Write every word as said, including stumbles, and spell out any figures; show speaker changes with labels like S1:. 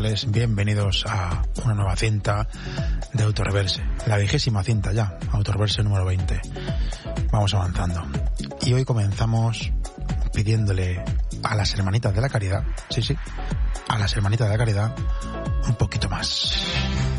S1: chavales, bienvenidos a una nueva cinta de Autoreverse, la vigésima cinta ya, Autoreverse número veinte. Vamos avanzando. Y hoy comenzamos pidiéndole a las hermanitas de la caridad, sí, sí, a las hermanitas de la caridad, un poquito más.